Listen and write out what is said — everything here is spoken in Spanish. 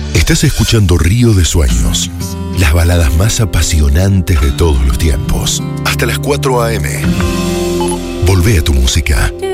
Estás escuchando Río de Sueños, las baladas más apasionantes de todos los tiempos. Hasta las 4 a.m. Volvé a tu música.